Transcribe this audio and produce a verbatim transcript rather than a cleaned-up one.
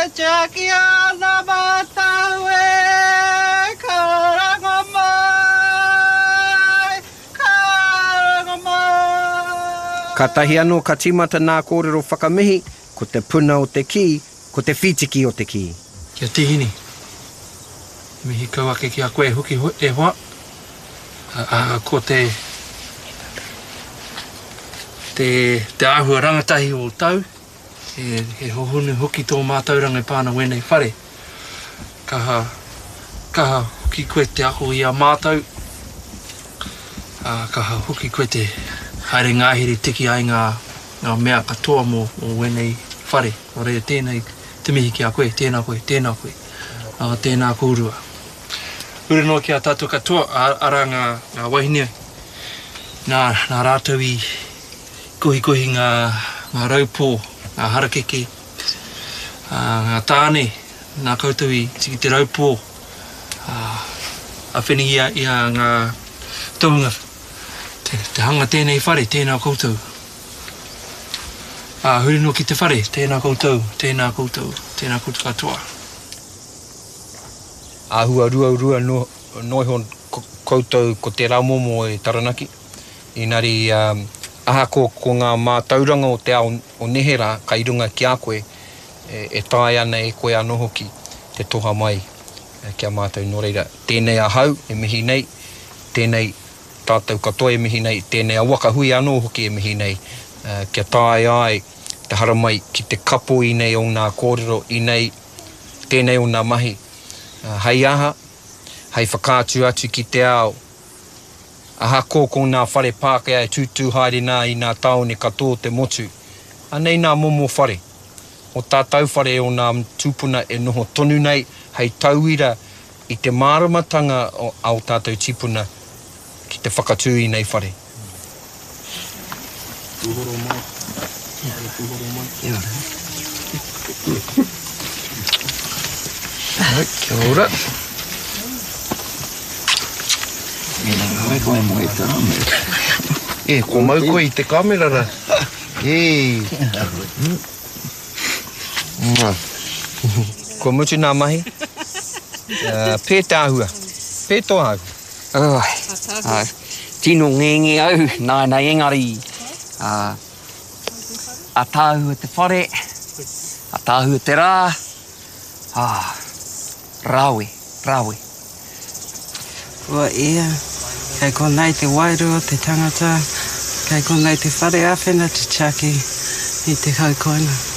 Jackie ana matawe karangomai karangomai. Ka tahi anō ka timata nā kōrero whakamihi, ko te puna o te ki, ko te whitiki o te ki. Kia tihini. Mihi kauake ki a koe huki e hoa. Uh, ko te te te āhua rangatahi o tau he, he hohunu hoki tō mātauranga pāna wenei whare kaha kaha hoki koe te ako i a mātau uh, kaha hoki koe te haere ngāhere tiki ai ngā, ngā mea katoa mō o wenei whare o rea tēnei te mihi ki a koe, tēnā koe, tēnā koe uh, tēnā kōrua. Ure no ki a tātou katoa, ara ngā, ngā wahine, nā, nā rātou i kohi kohi ngā, ngā raupō, ngā harakeke, uh, ngā tāne, nā koutou i tiki te raupō, uh, a wheni ia, ia ngā tohunga, te, te hanga tēnei whare, tēnā koutou. Uh, hure no ki te whare, tēnā koutou, tēnā koutou, tēnā koutou katoa. Āhua rua rua no, noihon koutou ko te raumomo e Taranaki. Inari um, aha ko, ko ngā mātauranga o te ao o Nehera, ka irunga ki a koe, e, e tāi ana e koe anō hoki te toha mai e, kia mātou no reira. Tēnei ahau e mihi nei, tēnei tātou katoa e mihi nei, tēnei a wakahui anō hoki e mihi nei. Uh, kia tāi ai te haramai ki te kapo i nei o ngā kōrero i nei, tēnei o ngā mahi. Uh, hei aha, hei whakātu atu ki te ao. Aha kōko nā whare Pākehā e tūtū haere nā i nā taone katoa te motu. Anei nā momo whare. O tātou whare o nā tūpuna e noho tonu nei, hei tauira i te māramatanga o, au tātou tipuna ki te whakatū i nei whare. Tūhoro mai. Tūhoro mai. Ai, kia ora. Ai, koe mo e te kamera. E, ko mau koe i te kamera ra. E. Ko mutu nā mahi. Uh, pē te āhua. Pē tō āhua. Ai, tino ngengi au, nai nai engari. Uh, a tāhua te whare, a tāhua te rā. Ah, rawe, rawe. Wa ia, kei konei te wairua, te tangata, kei konei te whare awhena te chaki i te haukoina.